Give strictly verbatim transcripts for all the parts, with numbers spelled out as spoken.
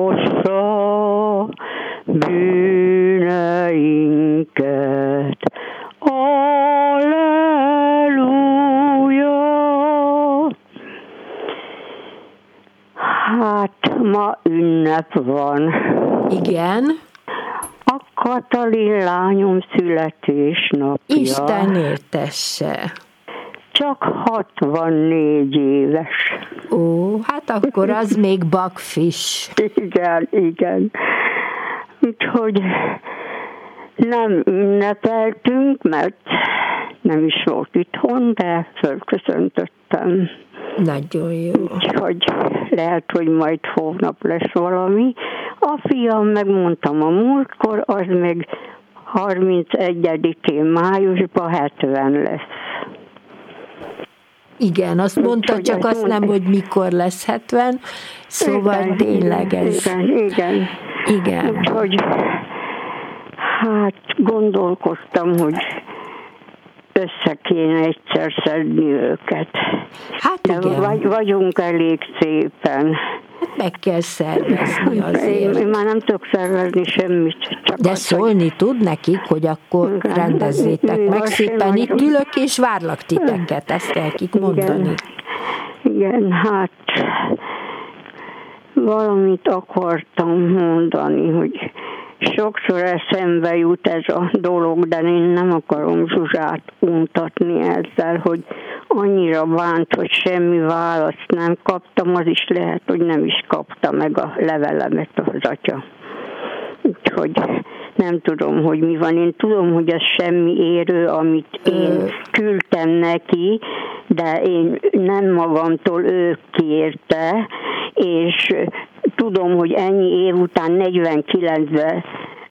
Ossza bűneinket. Alleluja! Hát ma ünnep van. Igen. A Katalin lányom születésnapja. Isten értesse. Csak hatvannégy éves. Ó, hát akkor az még bakfis. Igen, igen. Úgyhogy nem ünnepeltünk, mert nem is volt itthon, de fölköszöntöttem. Nagyon jó. Úgyhogy lehet, hogy majd hónap lesz valami. A fiam, megmondtam a múltkor, az meg harmincegyedikén májusban hetven lesz. Igen, azt mondta, úgy, csak azt nem, hogy mikor lesz hetven, szóval igen, tényleg ez... Igen, igen. Igen. Úgyhogy hát gondolkoztam, hogy össze kéne egyszer szedni őket. Hát igen. Vagy, vagyunk elég szépen. Hát meg kell szervezni azért. Én, én már nem tudok szervezni semmit. Csak de az, szólni hogy... tud nekik, hogy akkor igen, rendezzétek igen, meg szépen. Itt nagyon... ülök és várlak titeket, ezt kell kik mondani. Igen, igen, hát valamit akartam mondani, hogy sokszor eszembe jut ez a dolog, de én nem akarom Zsuzsát untatni ezzel, hogy annyira bánt, hogy semmi választ nem kaptam, az is lehet, hogy nem is kapta meg a levelemet az atya. Úgyhogy nem tudom, hogy mi van. Én tudom, hogy ez semmi érő, amit én küldtem neki, de én nem magamtól, ő kérte, és tudom, hogy ennyi év után negyvenkilencben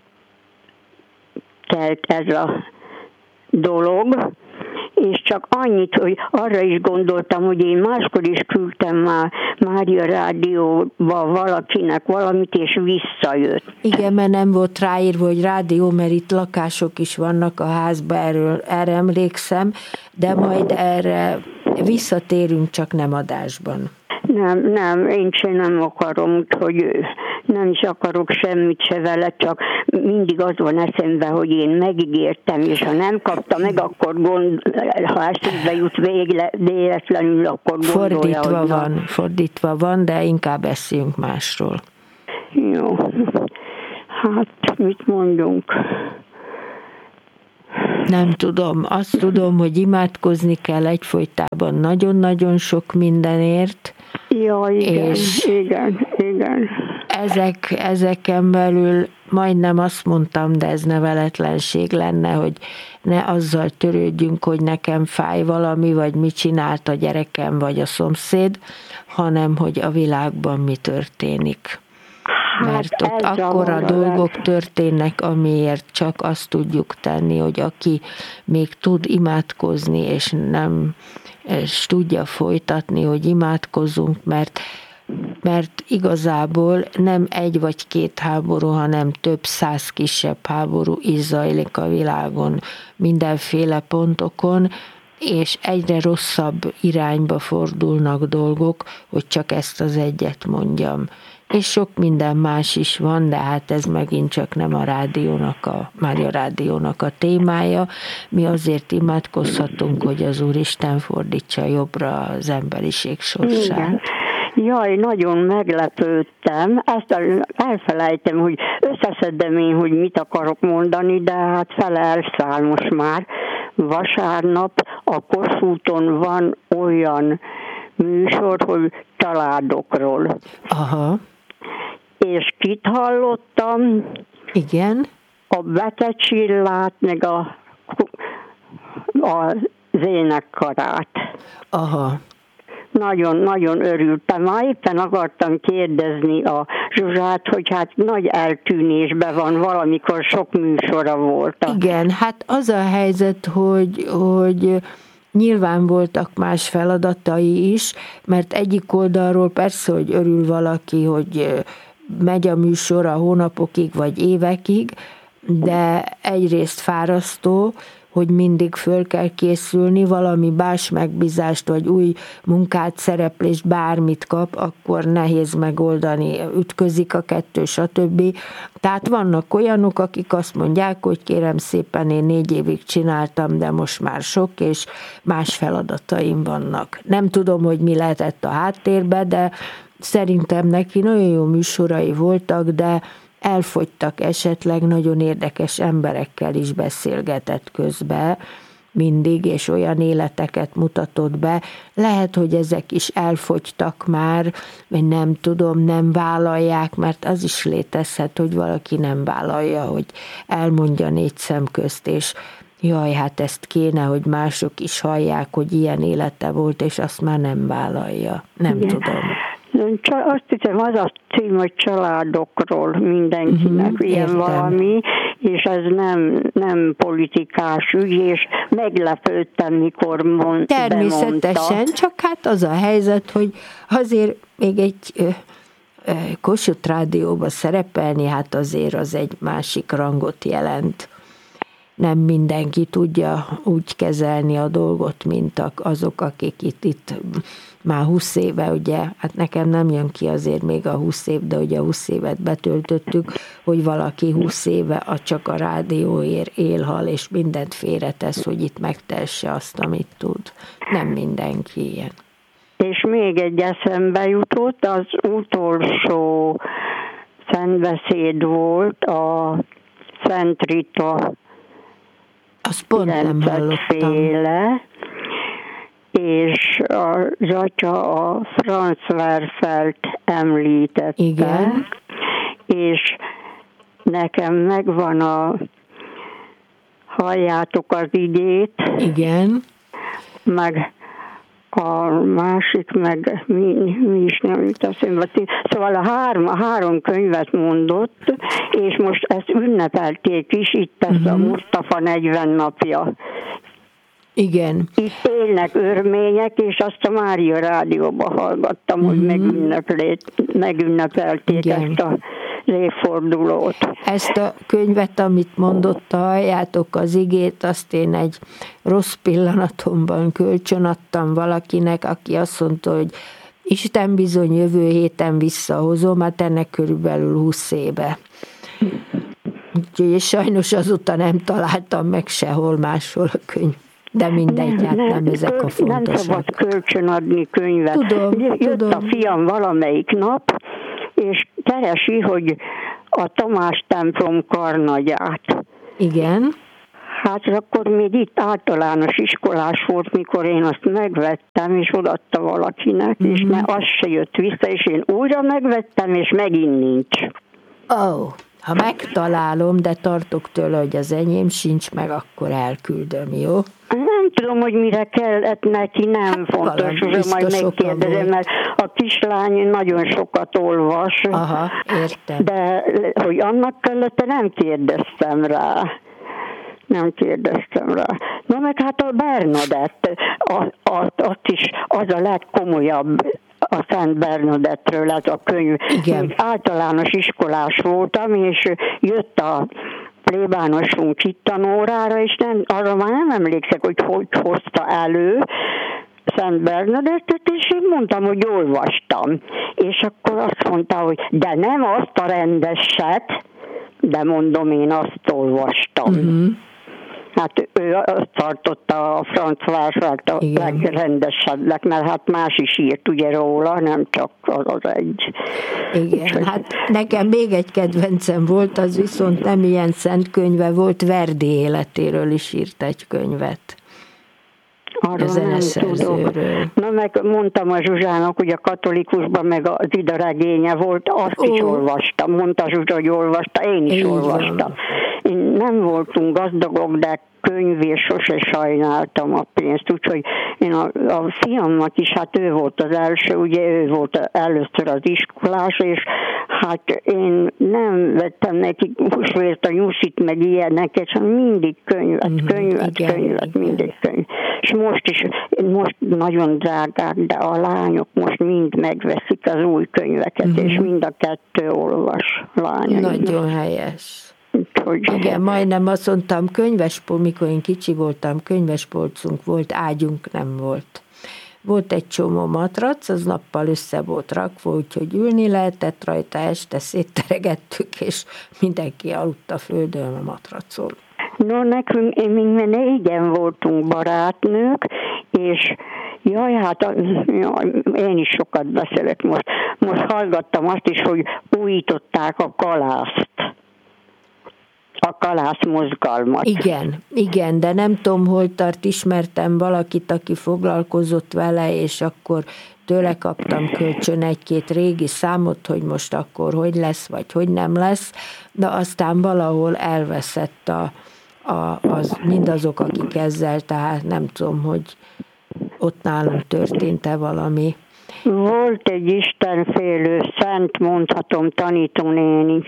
kelt ez a dolog, és csak annyit, hogy arra is gondoltam, hogy én máskor is küldtem már Mária Rádióba valakinek valamit, és visszajött. Igen, mert nem volt ráírva, hogy rádió, mert itt lakások is vannak a házban, erről, erre emlékszem, de majd erre visszatérünk, csak nem adásban. Nem, nem, én sem nem akarom, hogy nem is akarok semmit se vele, csak mindig az van eszembe, hogy én megígértem, és ha nem kapta meg, akkor gond, ha eszembe jut végle, véletlenül, akkor gondolja, fordítva hogy van, na. Fordítva van, de inkább beszéljünk másról. Jó. Hát, mit mondjunk? Nem tudom. Azt tudom, hogy imádkozni kell egyfolytában nagyon-nagyon sok mindenért. Ja, igen, és igen, igen. Ezek, ezeken belül majdnem azt mondtam, de ez neveletlenség lenne, hogy ne azzal törődjünk, hogy nekem fáj valami, vagy mit csinált a gyerekem, vagy a szomszéd, hanem hogy a világban mi történik. Mert ott akkora dolgok történnek, amiért csak azt tudjuk tenni, hogy aki még tud imádkozni, és nem és tudja folytatni, hogy imádkozzunk, mert, mert igazából nem egy vagy két háború, hanem több száz kisebb háború is zajlik a világon, mindenféle pontokon, és egyre rosszabb irányba fordulnak dolgok, hogy csak ezt az egyet mondjam. És sok minden más is van, de hát ez megint csak nem a rádiónak, a Mária Rádiónak a témája. Mi azért imádkozhatunk, hogy az Úristen fordítsa jobbra az emberiség sorsát. Igen. Jaj, nagyon meglepődtem. Ezt elfelejtem, hogy összeszedem én, hogy mit akarok mondani, de hát fele elszáll most már. Vasárnap a Kossuthon van olyan műsor, hogy családokról. Aha. És kit hallottam? Igen. A Bete Csillát, meg a, a énekkarát. Aha. Nagyon-nagyon örültem. Már éppen akartam kérdezni a Zsuzsát, hogy hát nagy eltűnésben van, valamikor sok műsora volt. Igen, hát az a helyzet, hogy, hogy nyilván voltak más feladatai is, mert egyik oldalról persze, hogy örül valaki, hogy megy a műsor a hónapokig vagy évekig, de egyrészt fárasztó, hogy mindig föl kell készülni, valami más megbízást, vagy új munkát, szereplést, bármit kap, akkor nehéz megoldani, ütközik a kettő, stb. Tehát vannak olyanok, akik azt mondják, hogy kérem szépen, én négy évig csináltam, de most már sok, és más feladataim vannak. Nem tudom, hogy mi lehetett a háttérbe, de szerintem neki nagyon jó műsorai voltak, de elfogytak esetleg, nagyon érdekes emberekkel is beszélgetett közben mindig, és olyan életeket mutatott be. Lehet, hogy ezek is elfogytak már, vagy nem tudom, nem vállalják, mert az is létezhet, hogy valaki nem vállalja, hogy elmondja négy szem közt, és jaj, hát ezt kéne, hogy mások is hallják, hogy ilyen élete volt, és azt már nem vállalja. Nem Igen. tudom. Azt hiszem, az a cím, hogy családokról mindenkinek uh-huh, ilyen értem. Valami, és ez nem, nem politikás ügy, és meglepődtem, mikor mond, Természetesen, bemondta. Csak hát az a helyzet, hogy azért még egy ö, ö, Kossuth Rádióba szerepelni, hát azért az egy másik rangot jelent. Nem mindenki tudja úgy kezelni a dolgot, mint azok, akik itt, itt már húsz éve, ugye, hát nekem nem jön ki azért még a húsz év, de ugye húsz évet betöltöttük, hogy valaki húsz éve a csak a rádióért élhal, és mindent félretesz, hogy itt megtesse azt, amit tud. Nem mindenki ilyen. És még egy eszembe jutott, az utolsó szentbeszéd volt a Szent Rita azt pont nem hallottam. És az atya a Franz Werfelt említette. Igen. És nekem megvan a, halljátok az igét. Igen. Meg a másik, meg mi, mi is nem jut eszembe. Szóval a három, a három könyvet mondott, és most ezt ünnepelték is, itt ez uh-huh. a Mustafa negyven napja. Igen. Itt élnek örmények, és azt a Mária Rádióban hallgattam, uh-huh. hogy megünnepelték Igen. ezt a évfordulót. Ezt a könyvet, amit mondott, halljátok az igét, azt én egy rossz pillanatomban kölcsönadtam valakinek, aki azt mondta, hogy Isten bizony jövő héten visszahozom, hát ennek körülbelül húsz éve. Úgyhogy sajnos azóta nem találtam meg sehol máshol a könyv. De mindegy, nem, hát nem, nem ezek a fontosak. Nem szabad kölcsönadni könyvet. Tudom, Jött tudom. a fiam valamelyik nap, és keresi, hogy a Tamás templom karnagyát. Igen. Hát akkor még itt általános iskolás volt, mikor én azt megvettem, és odaadta valakinek, mm-hmm. és ne, az se jött vissza, és én újra megvettem, és megint nincs. Ó, oh, ha megtalálom, de tartok tőle, hogy az enyém sincs meg, akkor elküldöm, jó? Nem tudom, hogy mire kellett neki, nem hát fontos, hogy majd megkérdezem, mert a kislány nagyon sokat olvas. Aha, értem. De hogy annak kellett, nem kérdeztem rá. Nem kérdeztem rá. Na meg hát a Bernadett, a, a, ott is az a legkomolyabb a Szent Bernadettről ez a könyv. Igen. Még általános iskolás voltam, és jött a plébánosunk itt tanórára, és nem, arra már nem emlékszek, hogy hogy hozta elő Szent Bernadettet, és én mondtam, hogy olvastam. És akkor azt mondta, hogy de nem azt a rendeset, de mondom, én azt olvastam. Uh-huh. Hát ő azt tartotta a Franz Werfelt a legrendesebbnek, mert hát más is írt ugye róla, nem csak az az egy. Igen, Úgyhogy... hát nekem még egy kedvencem volt, az viszont nem ilyen szent könyve volt, Verdi életéről is írt egy könyvet. Arról nem tudok. Na meg mondtam a Zsuzsának, hogy a katolikusban meg az Ida regénye volt, azt oh. is olvastam. Mondta Zsuzsa, hogy olvasta, én is Igen. olvastam. Én nem voltunk gazdagok, de könyvért sose sajnáltam a pénzt, úgyhogy én a, a fiamnak is, hát ő volt az első, ugye ő volt először az iskolás, és hát én nem vettem neki húsvért a nyuszit, meg ilyeneket, hanem mindig könyvet, mm-hmm, könyvet, igen, könyvet, igen. mindig könyv. És most is, most nagyon drágák, de a lányok most mind megveszik az új könyveket, mm-hmm. és mind a kettő olvas lányok. Nagyon helyes. hogy... Igen, majdnem azt mondtam, könyvespolc, mikor én kicsi voltam, könyvespolcunk volt, ágyunk nem volt. Volt egy csomó matrac, az nappal össze volt rakva, úgyhogy ülni lehetett rajta, este szétteregettük, és mindenki aludt a földön a matracon. No, nekünk, én még négyen voltunk barátnők, és jaj, hát jaj, én is sokat beszélek most. Most hallgattam azt is, hogy újították a kalászt. A kalász mozgalmat. Igen, igen, de nem tudom, hol tart, ismertem valakit, aki foglalkozott vele, és akkor tőle kaptam kölcsön egy-két régi számot, hogy most akkor hogy lesz, vagy hogy nem lesz, de aztán valahol elveszett a, a, az, mindazok, akik ezzel, tehát nem tudom, hogy ott nálunk történt-e valami. Volt egy istenfélő, szent mondhatom, tanítónéni,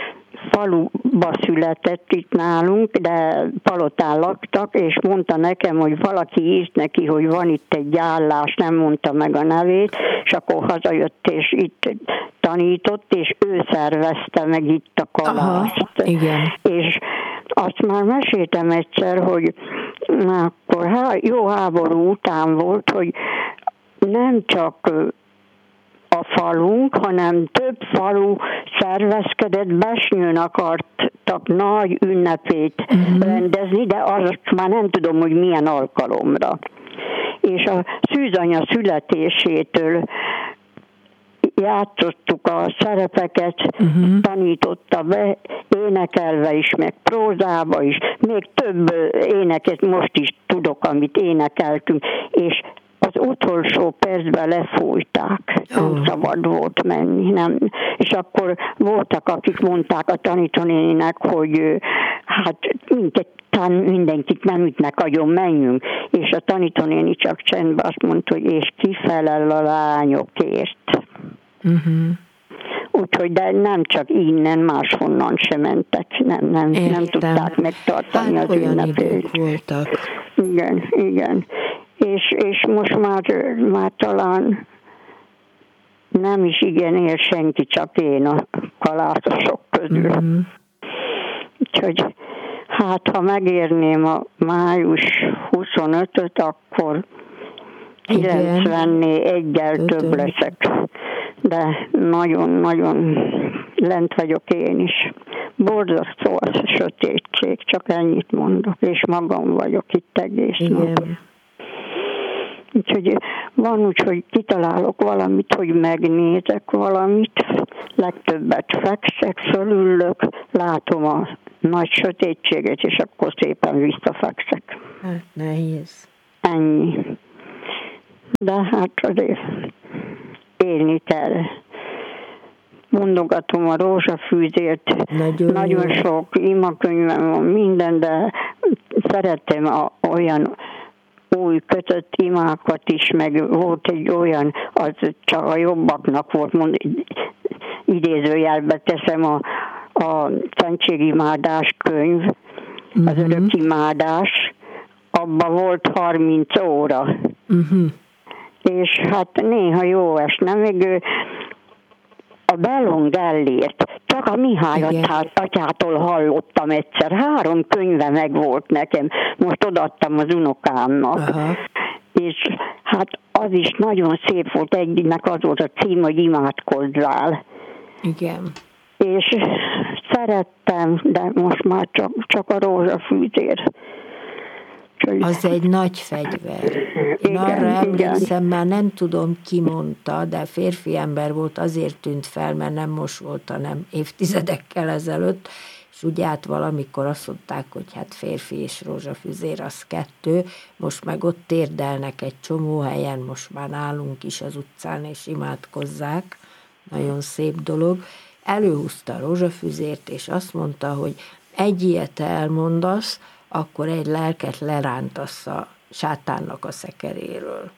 faluba született itt nálunk, de palotán laktak, és mondta nekem, hogy valaki írt neki, hogy van itt egy állás, nem mondta meg a nevét, és akkor hazajött, és itt tanított, és ő szervezte meg itt a kalászt. Aha, igen. És azt már meséltem egyszer, hogy akkor há, jó háború után volt, hogy nem csak a falunk, hanem több falu szervezkedett, Besnyőn akartak nagy ünnepét uh-huh. rendezni, de azt már nem tudom, hogy milyen alkalomra. És a szűzanya születésétől játszottuk a szerepeket, uh-huh. tanította be, énekelve is, meg prózába is, még több éneket most is tudok, amit énekeltünk, és az utolsó percben lefújták, nem oh. szabad volt menni. Nem. És akkor voltak, akik mondták a tanítónéninek, hogy hát minket, mindenkit nem ütnek agyon, menjünk. És a tanítónéni csak csendben azt mondta, hogy és kifelel a lányokért. Uh-huh. Úgyhogy, de nem csak innen, máshonnan sem mentek, nem, nem, nem tudták megtartani hát az ünnepét. Voltak. Igen, igen. És, és most már, már talán nem is igen él senki, csak én a kalászosok közül. Mm-hmm. Úgyhogy hát, ha megérném a május huszonötöt, akkor kilencvennégyel több leszek. De nagyon-nagyon lent vagyok én is. Borzasztó az a sötétség, csak ennyit mondok, és magam vagyok itt egész nap. Úgyhogy van úgy, hogy kitalálok valamit, hogy megnézek valamit, legtöbbet fekszek, fölülök, látom a nagy sötétséget, és akkor szépen visszafekszek. Hát nehéz. Ennyi. De hát azért élni kell. Mondogatom a rózsafűzért, nagyon, nagyon sok imakönyvem van, minden, de szeretem a, olyan új kötött imákat is, meg volt egy olyan, az csak a jobbaknak volt, mond, idézőjelbe teszem a, a szentségimádás könyv, uh-huh. az örökimádás, abban volt harminc óra. Uh-huh. És hát néha jó esne, még a Bellon Gellért, csak a Mihály atyától hallottam egyszer, három könyve meg volt nekem, most odaadtam az unokámnak. Aha. És hát az is nagyon szép volt, egyiknek az volt a cím, hogy imádkozzál. Igen. És szerettem, de most már csak, csak a rózsafűzér. Az egy nagy fegyver. Én igen, arra emlékszem, már nem tudom ki mondta, de férfi ember volt, azért tűnt fel, mert nem most volt, hanem évtizedekkel ezelőtt, és ugye hát valamikor azt mondták, hogy hát férfi és rózsafüzér az kettő, most meg ott térdelnek egy csomó helyen, most már nálunk is az utcán, és imádkozzák, nagyon szép dolog. Előhúzta a rózsafüzért, és azt mondta, hogy egy ilyet elmondasz, akkor egy lelket lerántasz a sátánnak a szekeréről.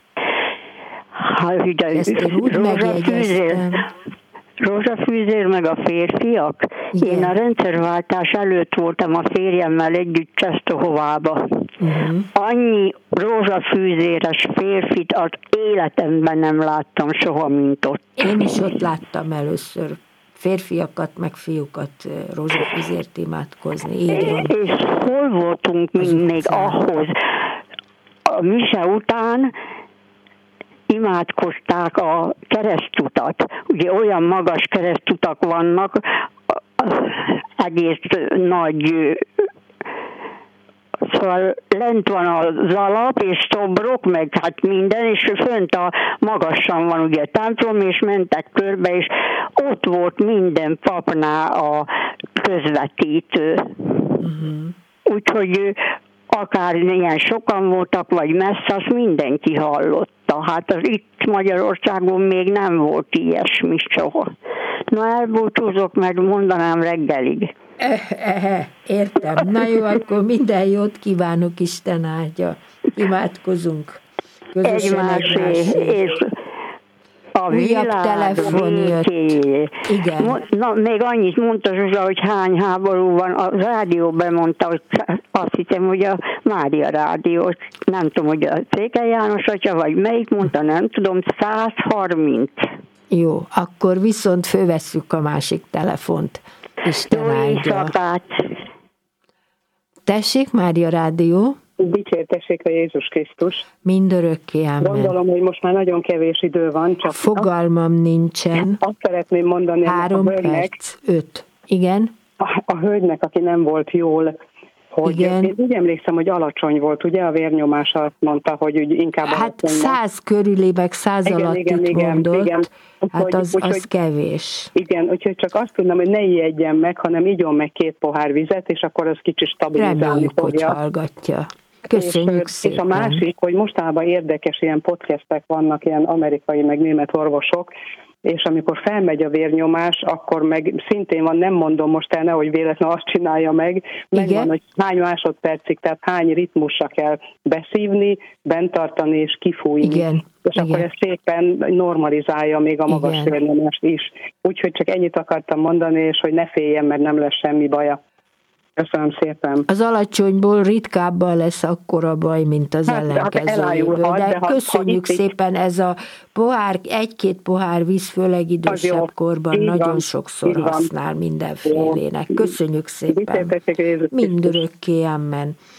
Ha, de ezt én úgy megjegyeztem. Rózsafűzér meg a férfiak. Igen. Én a rendszerváltás előtt voltam a férjemmel együtt Csesztohovába. Uh-huh. Annyi rózsafűzéres férfit az életemben nem láttam soha, mint ott. Én is ott láttam először férfiakat, meg fiúkat rózsafüzért imádkozni. Így van. És hol voltunk mi még ahhoz? A mise után imádkozták a keresztutat. Ugye olyan magas keresztutak vannak, egész nagy, szóval lent van az alap, és szobrok, meg hát minden, és fönt a magasan van ugye templom, és mentek körbe, és ott volt minden papnál a közvetítő. Uh-huh. Úgyhogy akár ilyen sokan voltak, vagy messze, azt mindenki hallotta. Hát az itt Magyarországon még nem volt ilyesmi soha. Na, elbúcsúzok, mert mondanám reggelig. Értem. Na jó, akkor minden jót kívánok, Isten áldja. Imádkozunk. Közösen egymásé. És a újabb telefon jött. Igen. Na, még annyit mondta Zsuzsa, hogy hány háború van. A rádió bemondta, hogy azt hiszem, hogy a Mária rádió, nem tudom, hogy a Székely János atya, vagy melyik mondta, nem tudom, száz harminc. Jó, akkor viszont fölvesszük a másik telefont. Isten áldja. Tessék, Mária rádió. Dicsértessék a Jézus Krisztus. Mindörökké, amen. Gondolom, hogy most már nagyon kevés idő van. Csak fogalmam azt, nincsen. Azt szeretném mondani Három a hölgynek. perc, öt. Igen? A, a hölgynek, aki nem volt jól, hogy igen. Én úgy emlékszem, hogy alacsony volt, ugye a vérnyomása azt mondta, hogy úgy inkább hát száz körüli, meg száz igen, alatt igen, itt igen, mondott, igen. Hát úgy, az, úgy, az kevés. Igen, úgyhogy csak azt tudnám, hogy ne ijedjen meg, hanem igyon meg két pohár vizet, és akkor az kicsit stabilizálni reméljük, fogja. Hogy hallgatja. Köszönjük és, szépen. És a másik, hogy mostanában érdekes ilyen podcastek vannak, ilyen amerikai, meg német orvosok, és amikor felmegy a vérnyomás, akkor meg szintén van, nem mondom most el, nehogy véletlenül azt csinálja meg, megvan, hogy hány másodpercig, tehát hány ritmusra kell beszívni, bent tartani és kifújni. Igen. És igen. akkor ez szépen normalizálja még a magas igen. vérnyomást is. Úgyhogy csak ennyit akartam mondani, és hogy ne féljen, mert nem lesz semmi baja. Köszönöm szépen. Az alacsonyból ritkábban lesz akkora baj, mint az hát, ellenkezőjéből. Hát de, de köszönjük ha szépen, ez a pohár, egy-két pohár víz, főleg idősebb korban nagyon van, sokszor használ mindenfélének. Köszönjük szépen. Mindörökké, amen.